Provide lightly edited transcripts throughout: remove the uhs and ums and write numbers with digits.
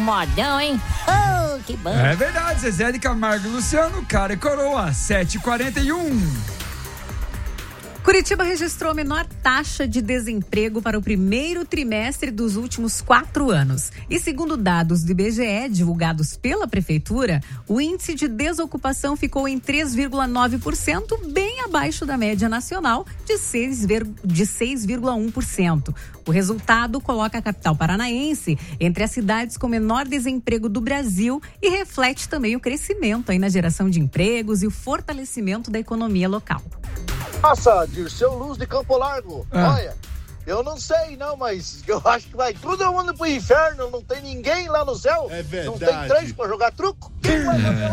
modão, hein? Oh, que bom. É verdade, Zezé de Camargo e Luciano, cara e coroa, 7h41. Curitiba registrou a menor taxa de desemprego para o primeiro trimestre dos últimos 4 anos. E segundo dados do IBGE, divulgados pela Prefeitura, o índice de desocupação ficou em 3,9%, bem abaixo da média nacional de 6,1%. O resultado coloca a capital paranaense entre as cidades com menor desemprego do Brasil e reflete também o crescimento aí na geração de empregos e o fortalecimento da economia local. Nossa, Dirceu Luz de Campo Largo. Olha, eu não sei não, mas eu acho que vai todo mundo pro inferno, não tem ninguém lá no céu. É verdade. Não tem 3 pra jogar truco. Quem vai fazer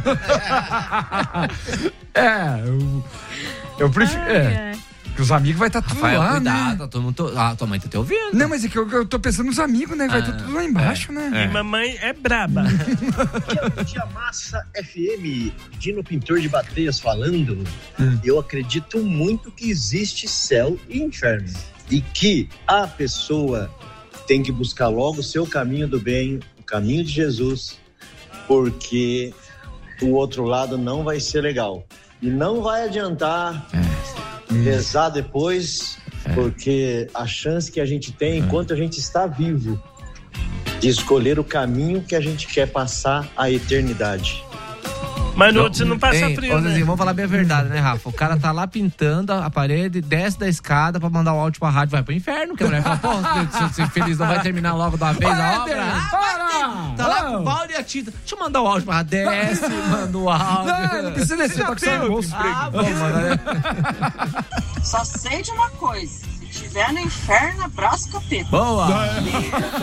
lá? Eu prefiro... Porque os amigos vai estar tudo Rafael, lá, cuidado, né? todo mundo tua mãe tá te ouvindo. Não, mas é que eu tô pensando nos amigos, né? Vai estar tudo lá embaixo, né? E mamãe é braba. Dia Massa FM, Dino Pintor de Bateias falando. Eu acredito muito que existe céu e inferno. E que a pessoa tem que buscar logo o seu caminho do bem, o caminho de Jesus, porque o outro lado não vai ser legal. E não vai adiantar rezar depois, porque a chance que a gente tem, enquanto a gente está vivo, de escolher o caminho que a gente quer passar a eternidade. Mas no outro você não passa frio, né? Vamos falar bem a verdade, né, Rafa? O cara tá lá pintando a parede, desce da escada pra mandar o áudio pra rádio, vai pro inferno, que a mulher fala, pô, se feliz não vai terminar logo de uma vez a obra? Tá lá com o balde e a tinta. Deixa eu mandar o áudio pra rádio, desce, manda o áudio. Não precisa descer, tá com seu almoço. Só sei de uma coisa, se tiver no inferno, abraça o capeta. Boa!